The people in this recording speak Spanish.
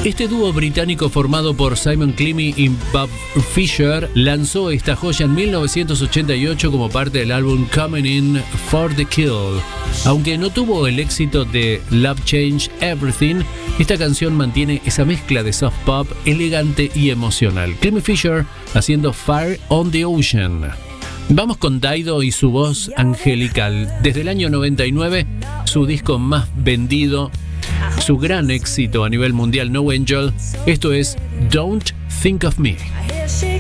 Este dúo británico formado por Simon Clemmy y Bob Fisher lanzó esta joya en 1988 como parte del álbum Coming In For The Kill. Aunque no tuvo el éxito de Love Changed Everything, esta canción mantiene esa mezcla de soft pop elegante y emocional. Clemmy Fisher haciendo Fire on the Ocean. Vamos con Dido y su voz angelical. Desde el año 99, su disco más vendido, su gran éxito a nivel mundial, No Angel. Esto es Don't Think of Me.